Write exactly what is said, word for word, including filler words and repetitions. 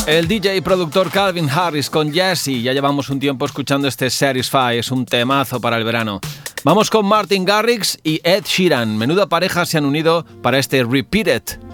El D J y productor Calvin Harris con Jessie. Ya llevamos un tiempo escuchando este Satisfy, es un temazo para el verano. Vamos con Martin Garrix y Ed Sheeran. Menuda pareja se han unido para este Repeat It.